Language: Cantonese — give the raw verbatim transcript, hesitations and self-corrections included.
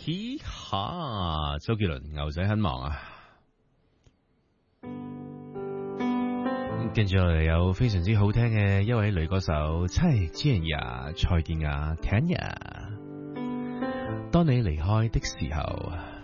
嘻哈，周杰倫牛仔很忙啊。跟住落嚟有非常之好聽嘅一位女歌手蔡健雅，蔡健雅 Tanya。當你離開的時候。